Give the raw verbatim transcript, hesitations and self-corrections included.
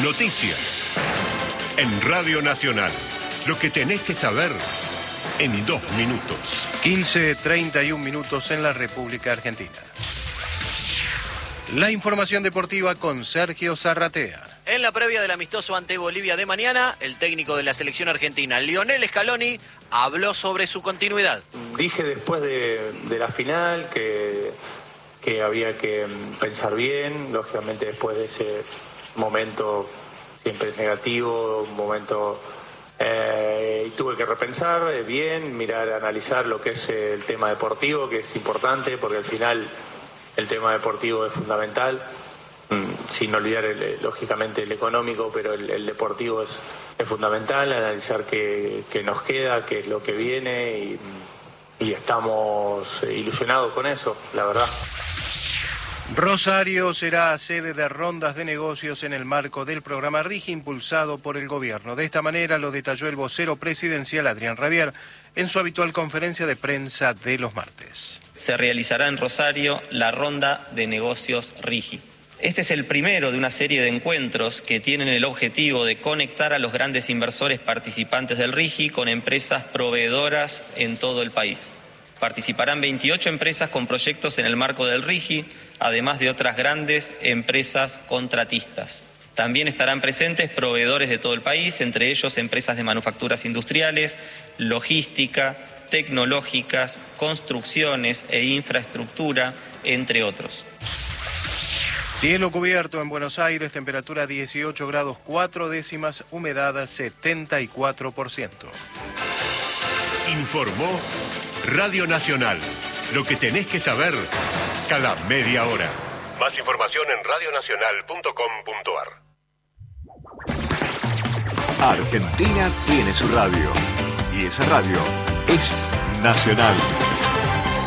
Noticias. En Radio Nacional. Lo que tenés que saber en dos minutos. quince treinta y un minutos en la República Argentina. La información deportiva con Sergio Zarratea. En la previa del amistoso ante Bolivia de mañana, el técnico de la selección argentina, Lionel Scaloni, habló sobre su continuidad. Dije después de, de la final que, que había que pensar bien, lógicamente después de ese momento siempre es negativo, un momento... Eh, y tuve que repensar eh, bien, mirar, analizar lo que es eh, el tema deportivo, que es importante, porque al final el tema deportivo es fundamental, mm, sin olvidar el, lógicamente el económico, pero el, el deportivo es, es fundamental, analizar qué, qué nos queda, qué es lo que viene, y, y estamos ilusionados con eso, la verdad. Rosario será sede de rondas de negocios en el marco del programa RIGI impulsado por el gobierno. De esta manera lo detalló el vocero presidencial Adrián Rabier en su habitual conferencia de prensa de los martes. Se realizará en Rosario la ronda de negocios RIGI. Este es el primero de una serie de encuentros que tienen el objetivo de conectar a los grandes inversores participantes del RIGI con empresas proveedoras en todo el país. Participarán veintiocho empresas con proyectos en el marco del RIGI, además de otras grandes empresas contratistas. También estarán presentes proveedores de todo el país, entre ellos empresas de manufacturas industriales, logística, tecnológicas, construcciones e infraestructura, entre otros. Cielo cubierto en Buenos Aires, temperatura dieciocho grados cuatro décimas, humedad setenta y cuatro por ciento. Informó Radio Nacional. Lo que tenés que saber cada media hora. Más información en radio nacional punto com punto ar. Argentina tiene su radio. Y esa radio es Nacional.